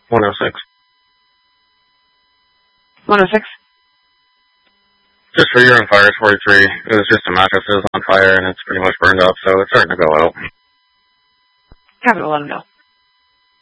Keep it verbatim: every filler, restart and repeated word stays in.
one oh six. one oh six? Just for your fire is forty-three. It was just a mattress that was on fire, and it's pretty much burned up, so it's starting to go out. Have it, let him know.